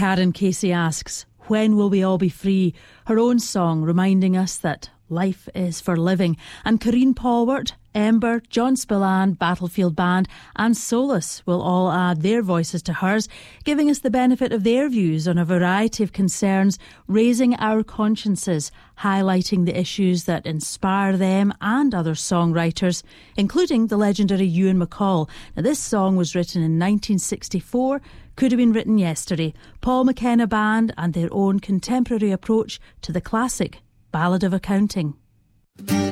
Karen Casey asks, when will we all be free? Her own song reminding us that life is for living. And Corrine Paulwart, Ember, John Spillane, Battlefield Band and Solus will all add their voices to hers, giving us the benefit of their views on a variety of concerns, raising our consciences, highlighting the issues that inspire them and other songwriters, including the legendary Ewan MacColl. Now, this song was written in 1964, could have been written yesterday. Paul McKenna Band and their own contemporary approach to the classic Ballad of Accounting.